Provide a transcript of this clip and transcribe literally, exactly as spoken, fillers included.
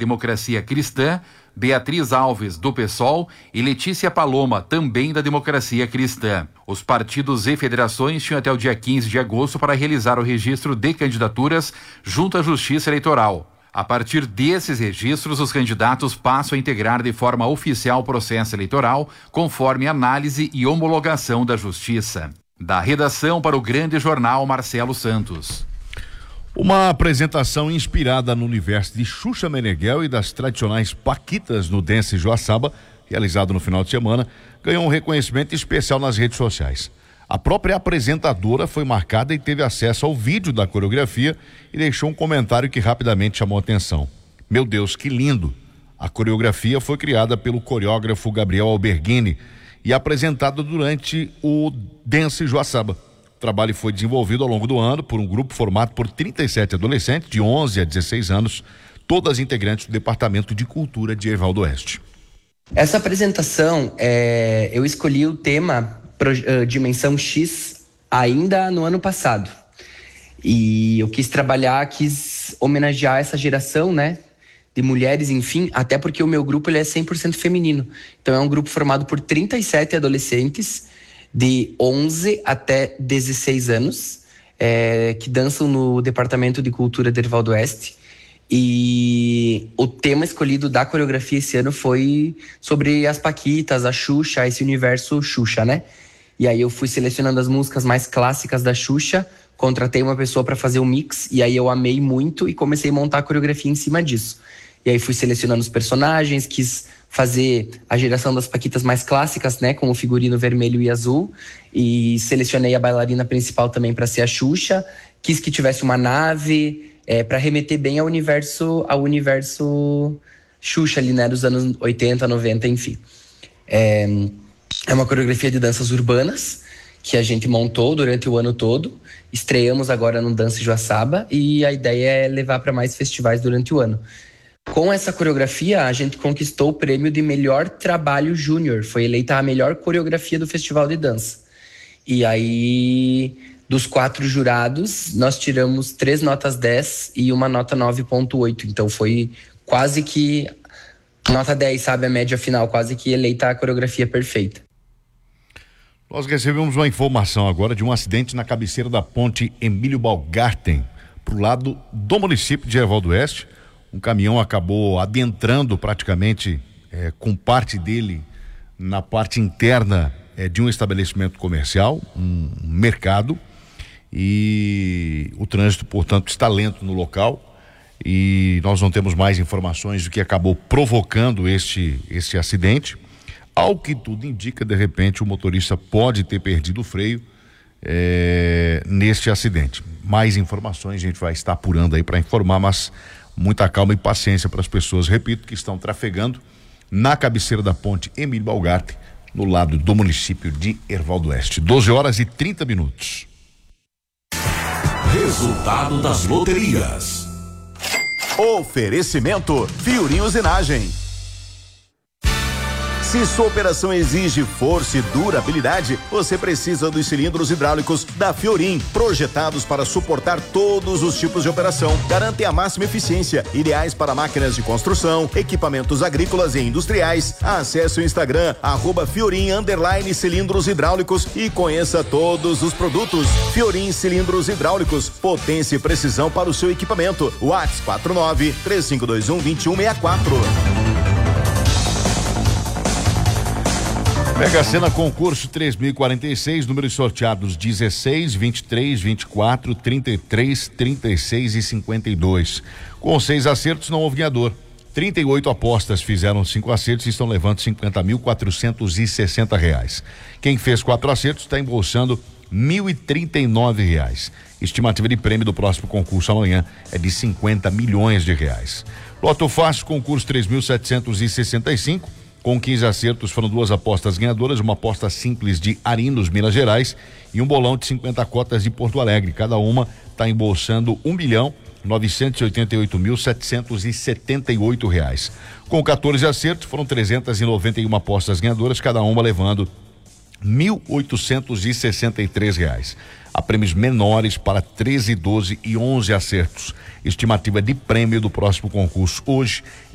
Democracia Cristã, Beatriz Alves, do PSOL, e Letícia Paloma, também da Democracia Cristã. Os partidos e federações tinham até o dia quinze de agosto para realizar o registro de candidaturas junto à Justiça Eleitoral. A partir desses registros, os candidatos passam a integrar de forma oficial o processo eleitoral, conforme análise e homologação da Justiça. Da redação para o Grande Jornal, Marcelo Santos. Uma apresentação inspirada no universo de Xuxa Meneghel e das tradicionais paquitas no Dance Joaçaba, realizado no final de semana, ganhou um reconhecimento especial nas redes sociais. A própria apresentadora foi marcada e teve acesso ao vídeo da coreografia e deixou um comentário que rapidamente chamou a atenção. Meu Deus, que lindo! A coreografia foi criada pelo coreógrafo Gabriel Alberghini e apresentada durante o Dance Joaçaba. O trabalho foi desenvolvido ao longo do ano por um grupo formado por trinta e sete adolescentes de onze a dezesseis anos, todas integrantes do Departamento de Cultura de Erval do Oeste. Essa apresentação, é, eu escolhi o tema uh, Dimensão X ainda no ano passado. E eu quis trabalhar, quis homenagear essa geração, né, de mulheres, enfim, até porque o meu grupo ele é cem por cento feminino. Então é um grupo formado por trinta e sete adolescentes de onze até dezesseis anos, é, que dançam no Departamento de Cultura de Erval do Oeste. E o tema escolhido da coreografia esse ano foi sobre as paquitas, a Xuxa, esse universo Xuxa, né? E aí eu fui selecionando as músicas mais clássicas da Xuxa, contratei uma pessoa para fazer o mix, e aí eu amei muito e comecei a montar a coreografia em cima disso. E aí fui selecionando os personagens, quis fazer a geração das paquitas mais clássicas, né, com o figurino vermelho e azul, e selecionei a bailarina principal também para ser a Xuxa, quis que tivesse uma nave, é, para remeter bem ao universo, ao universo Xuxa ali, né, dos anos oitenta, noventa, enfim. É, é uma coreografia de danças urbanas que a gente montou durante o ano todo, estreamos agora no Dance Joaçaba e a ideia é levar para mais festivais durante o ano. Com essa coreografia, a gente conquistou o prêmio de melhor trabalho júnior. Foi eleita a melhor coreografia do Festival de Dança. E aí, dos quatro jurados, nós tiramos três notas dez e uma nota nove ponto oito. Então foi quase que nota dez, sabe? A média final, quase que eleita a coreografia perfeita. Nós recebemos uma informação agora de um acidente na cabeceira da ponte Emílio Balgarten, pro lado do município de Erval do Oeste. Um caminhão acabou adentrando praticamente é, com parte dele na parte interna é, de um estabelecimento comercial, um, um mercado, e o trânsito, portanto, está lento no local e nós não temos mais informações do que acabou provocando este, este acidente. Ao que tudo indica, de repente, o motorista pode ter perdido o freio é, neste acidente. Mais informações a gente vai estar apurando aí para informar, mas muita calma e paciência para as pessoas, repito, que estão trafegando na cabeceira da ponte Emílio Balgarten, no lado do município de Erval do Oeste. doze horas e trinta minutos. Resultado das loterias. Oferecimento Fiorim Usinagem. Se sua operação exige força e durabilidade, você precisa dos cilindros hidráulicos da Fiorim, projetados para suportar todos os tipos de operação. Garantem a máxima eficiência, ideais para máquinas de construção, equipamentos agrícolas e industriais. Acesse o Instagram, arroba Fiorim underline cilindros hidráulicos e conheça todos os produtos. Fiorim Cilindros Hidráulicos, potência e precisão para o seu equipamento. WhatsApp quatro nove três cinco dois um dois um seis quatro. Mega Sena concurso três mil e quarenta e seis, números sorteados dezesseis, vinte e três, vinte e quatro, trinta e três, trinta e seis e cinquenta e dois. Com seis acertos não houve ganhador. trinta e oito apostas fizeram cinco acertos e estão levando cinquenta mil quatrocentos e sessenta reais. Quem fez quatro acertos está embolsando mil e trinta e nove reais. Estimativa de prêmio do próximo concurso amanhã é de cinquenta milhões de reais. Loto Fácil, concurso três mil setecentos e sessenta e cinco. Com quinze acertos foram duas apostas ganhadoras, uma aposta simples de Arinos, Minas Gerais, e um bolão de cinquenta cotas de Porto Alegre. Cada uma está embolsando um milhão novecentos e oitenta e oito mil setecentos e setenta e oito reais. Com quatorze acertos foram trezentas e noventa e uma apostas ganhadoras, cada uma levando mil oitocentos e sessenta e três reais. Há prêmios menores para treze, doze e onze acertos. Estimativa de prêmio do próximo concurso hoje